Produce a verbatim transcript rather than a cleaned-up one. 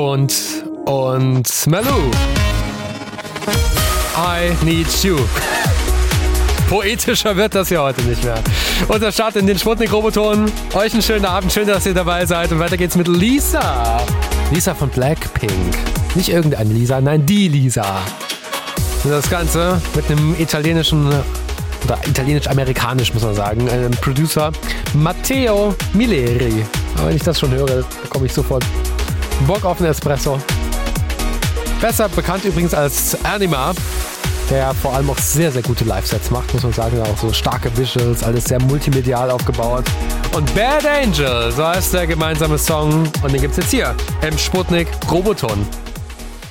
und und Malou. I need you. Poetischer wird das ja heute nicht mehr. Unser Start in den Sputnik-Roboton. Euch einen schönen Abend, schön, dass ihr dabei seid. Und weiter geht's mit Lisa. Lisa von Blackpink. Nicht irgendeine Lisa, nein, die Lisa. Und das Ganze mit einem italienischen, oder italienisch-amerikanisch muss man sagen, einem Producer Matteo Milleri. Aber wenn ich das schon höre, bekomme ich sofort Bock auf einen Espresso. Besser bekannt übrigens als Anima, der vor allem auch sehr, sehr gute Live-Sets macht, muss man sagen. Auch so starke Visuals, alles sehr multimedial aufgebaut. Und Bad Angel, so heißt der gemeinsame Song. Und den gibt's jetzt hier im Sputnik Roboton.